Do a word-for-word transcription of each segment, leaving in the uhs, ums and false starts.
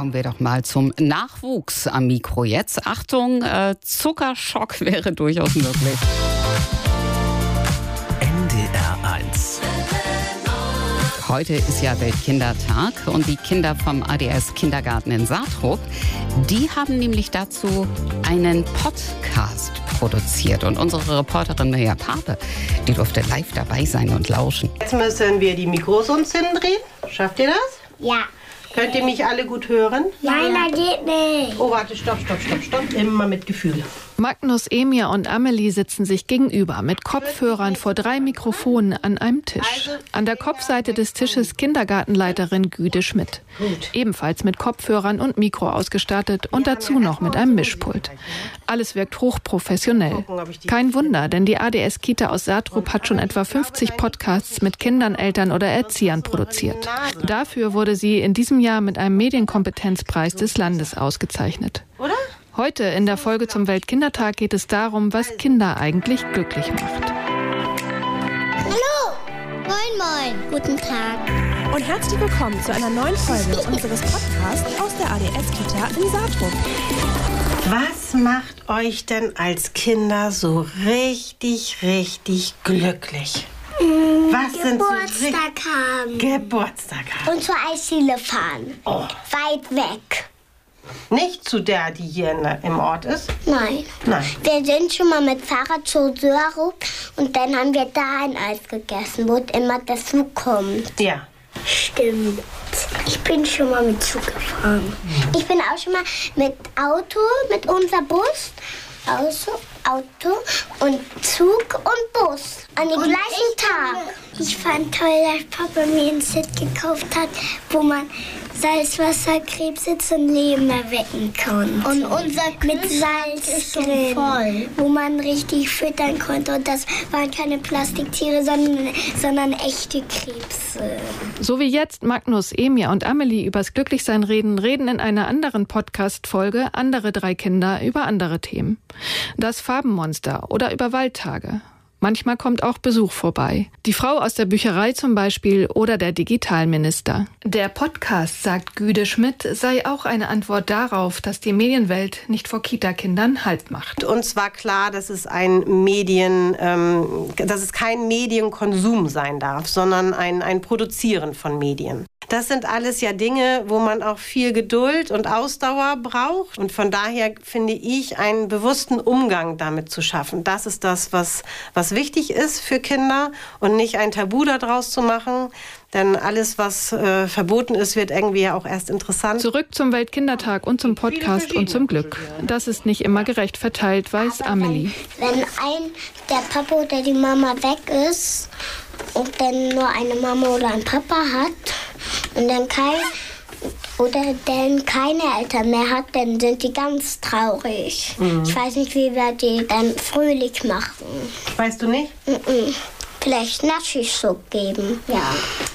Kommen wir doch mal zum Nachwuchs am Mikro jetzt. Achtung, äh, Zuckerschock wäre durchaus möglich. N D R eins. Heute ist ja Weltkindertag und die Kinder vom A D S Kindergarten in Saatrup, die haben nämlich dazu einen Podcast produziert. Und unsere Reporterin Mirja Pape, die durfte live dabei sein und lauschen. Jetzt müssen wir die Mikros uns hindrehen. Schafft ihr das? Ja. Könnt ihr mich alle gut hören? Nein, das geht nicht. Oh, warte, stopp, stopp, stopp, stopp. Immer mit Gefühl. Magnus, Emir und Amelie sitzen sich gegenüber mit Kopfhörern vor drei Mikrofonen an einem Tisch. An der Kopfseite des Tisches Kindergartenleiterin Güde Schmidt. Ebenfalls mit Kopfhörern und Mikro ausgestattet und dazu noch mit einem Mischpult. Alles wirkt hochprofessionell. Kein Wunder, denn die A D S-Kita aus Saatrup hat schon etwa fünfzig Podcasts mit Kindern, Eltern oder Erziehern produziert. Dafür wurde sie in diesem Jahr mit einem Medienkompetenzpreis des Landes ausgezeichnet. Oder? Heute in der Folge zum Weltkindertag geht es darum, was Kinder eigentlich glücklich macht. Hallo! Moin, moin. Guten Tag. Und herzlich willkommen zu einer neuen Folge unseres Podcasts aus der A D S-Kita in Saatrup. Was macht euch denn als Kinder so richtig, richtig glücklich? Mmh, Was sind so Geburtstag haben. Geburtstag haben. Und zur Eisdiele fahren. Oh. Weit weg. Nicht zu der, die hier in der, im Ort ist? Nein. Nein. Wir sind schon mal mit Fahrrad zu Saatrup und dann haben wir da ein Eis gegessen, wo immer der Zug kommt. Ja. Stimmt. Ich bin schon mal mit Zug gefahren. Mhm. Ich bin auch schon mal mit Auto, mit unserem Bus, Auto, Auto und Zug und Bus an dem gleichen Tag. Ich fand toll, dass Papa mir ein Set gekauft hat, wo man Salzwasserkrebs und Leben erwecken kann. Und unser mit Salz ist drin, voll, wo man richtig füttern konnte. Und das waren keine Plastiktiere, sondern, sondern echte Krebse. So wie jetzt Magnus, Emir und Amelie übers Glücklichsein reden, reden in einer anderen Podcast-Folge andere drei Kinder über andere Themen. Das Farbenmonster oder über Waldtage. Manchmal kommt auch Besuch vorbei. Die Frau aus der Bücherei zum Beispiel oder der Digitalminister. Der Podcast, sagt Güde Schmidt, sei auch eine Antwort darauf, dass die Medienwelt nicht vor Kita-Kindern Halt macht. Uns war klar, dass es ein Medien, ähm, dass es kein Medienkonsum sein darf, sondern ein, ein Produzieren von Medien. Das sind alles ja Dinge, wo man auch viel Geduld und Ausdauer braucht. Und von daher finde ich, einen bewussten Umgang damit zu schaffen. Das ist das, was, was wichtig ist für Kinder und nicht ein Tabu daraus zu machen. Denn alles, was äh, verboten ist, wird irgendwie ja auch erst interessant. Zurück zum Weltkindertag und zum Podcast und zum Glück. Das ist nicht immer gerecht verteilt, weiß Amelie. Wenn ein, der Papa oder die Mama weg ist und dann nur eine Mama oder ein Papa hat und dann kein oder dann keine Eltern mehr hat, dann sind die ganz traurig. Mhm. Ich weiß nicht, wie wir die dann fröhlich machen. Weißt du nicht? Mhm. Vielleicht Naschischub geben, ja.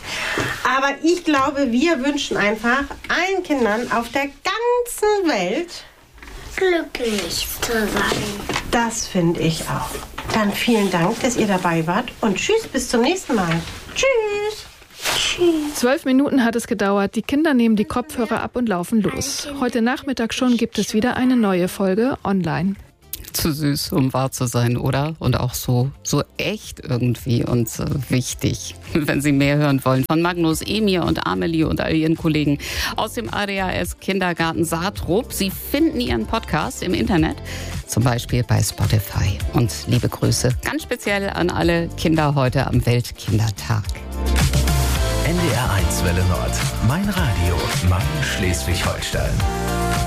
Aber ich glaube, wir wünschen einfach allen Kindern auf der ganzen Welt glücklich zu sein. Das finde ich auch. Dann vielen Dank, dass ihr dabei wart und tschüss, bis zum nächsten Mal. Tschüss. Tschüss. Zwölf Minuten hat es gedauert. Die Kinder nehmen die Kopfhörer ab und laufen los. Heute Nachmittag schon gibt es wieder eine neue Folge online. Zu süß, um wahr zu sein, oder? Und auch so, so echt irgendwie und so wichtig. Wenn Sie mehr hören wollen von Magnus, Emir und Amelie und all Ihren Kollegen aus dem A D H S Kindergarten Saatrup. Sie finden Ihren Podcast im Internet, zum Beispiel bei Spotify. Und liebe Grüße ganz speziell an alle Kinder heute am Weltkindertag. N D R eins Welle Nord. Mein Radio. Mein Schleswig-Holstein.